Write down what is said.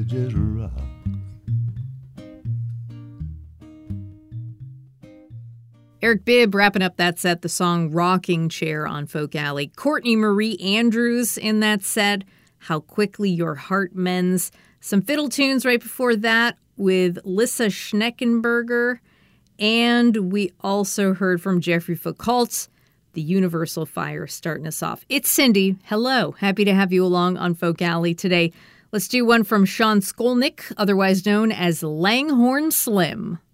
Just rock. Eric Bibb wrapping up that set, the song Rocking Chair on Folk Alley. Courtney Marie Andrews in that set, How Quickly Your Heart Mends. Some fiddle tunes right before that with Lissa Schneckenberger. And we also heard from Jeffrey Foucault, The Universal Fire, starting us off. It's Cindy. Hello. Happy to have you along on Folk Alley today. Let's do one from Sean Skolnick, otherwise known as Langhorne Slim.